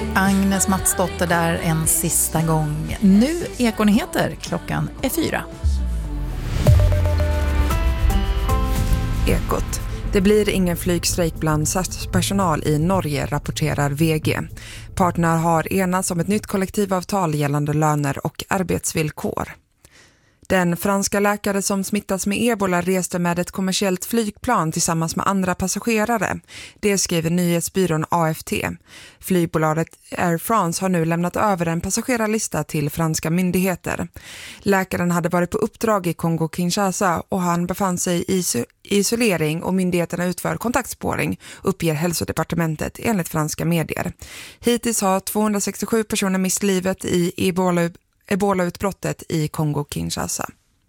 Agnes Matsdotter där en sista gång. Nu Ekonyheter, klockan är 4. Ekot. Det blir ingen flygstrejk bland SAS-personal i Norge, rapporterar VG. Parterna har enats om ett nytt kollektivavtal gällande löner och arbetsvillkor. Den franska läkare som smittats med ebola reste med ett kommersiellt flygplan tillsammans med andra passagerare. Det skriver nyhetsbyrån AFT. Flygbolaget Air France har nu lämnat över en passagerarlista till franska myndigheter. Läkaren hade varit på uppdrag i Kongo-Kinshasa och han befann sig i isolering och myndigheterna utför kontaktspåring, uppger hälsodepartementet enligt franska medier. Hittills har 267 personer mist livet i Ebola-utbrottet i Kongo-Kinshasa.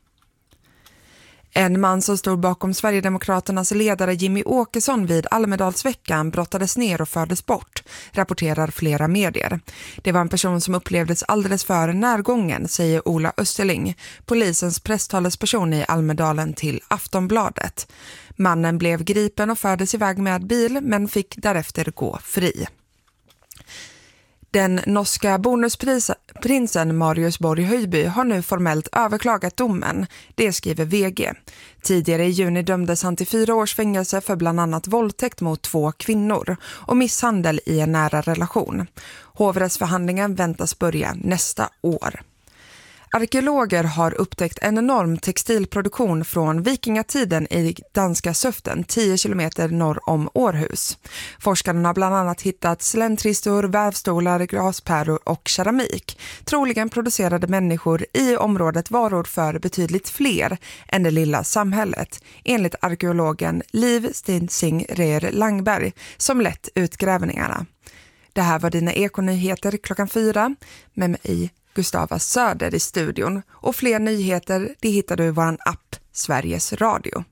En man som stod bakom Sverigedemokraternas ledare Jimmy Åkesson vid Almedalsveckan brottades ner och fördes bort, rapporterar flera medier. Det var en person som upplevdes alldeles för närgången, säger Ola Österling, polisens presstalesperson i Almedalen till Aftonbladet. Mannen blev gripen och fördes iväg med bil men fick därefter gå fri. Den norska bonusprinsen Marius Borg Höjby har nu formellt överklagat domen, det skriver VG. Tidigare i juni dömdes han till 4 års fängelse för bland annat våldtäkt mot 2 kvinnor och misshandel i en nära relation. Hovrättsförhandlingen väntas börja nästa år. Arkeologer har upptäckt en enorm textilproduktion från vikingatiden i danska Söften, 10 kilometer norr om Århus. Forskarna har bland annat hittat släntristor, vävstolar, glaspärlor och keramik. Troligen producerade människor i området varor för betydligt fler än det lilla samhället, enligt arkeologen Liv Stinsing Reer Langberg som lett utgrävningarna. Det här var dina Ekonyheter klockan 4 med mig Gustava Söder i studion, och fler nyheter det hittar du i vår app Sveriges Radio.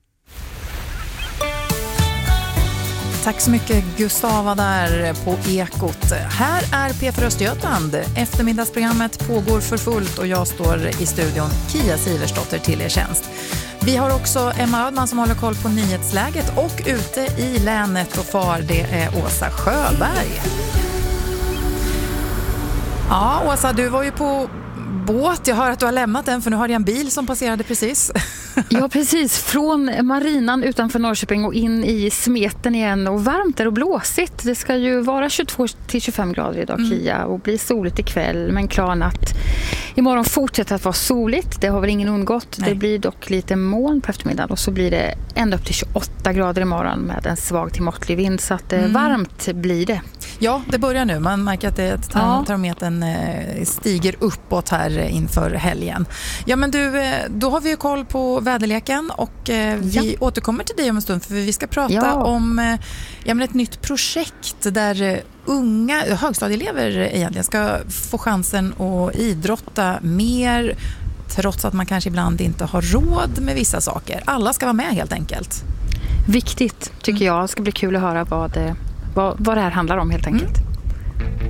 Tack så mycket Gustava där på Ekot. Här är P4 Östergötland. Eftermiddagsprogrammet pågår för fullt och jag står i studion, Kia Siversdotter till er tjänst. Vi har också Emma Ödman som håller koll på nyhetsläget, och ute i länet och far det är Åsa Sjöberg. Ja, Åsa, du var ju på båt. Jag hör att du har lämnat den för nu har jag en bil som passerade precis. Ja, precis. Från marinan utanför Norrköping och in i Smeten igen, och varmt där och blåsigt. Det ska ju vara 22-25 grader idag, Kia, och bli soligt ikväll, men klar natt. Imorgon fortsätter att vara soligt, det har väl ingen undgått. Nej. Det blir dock lite moln på eftermiddagen och så blir det ända upp till 28 grader imorgon med en svag till måttlig vind, så att varmt blir det. Ja, det börjar nu. Man märker att termometern stiger uppåt här inför helgen. Ja, men du, då har vi ju koll på väderleken och vi återkommer till dig om en stund, för vi ska prata om ett nytt projekt där unga högstadieelever egentligen ska få chansen att idrotta mer, trots att man kanske ibland inte har råd med vissa saker. Alla ska vara med helt enkelt. Viktigt tycker jag. Det ska bli kul att höra vad det här handlar om helt enkelt.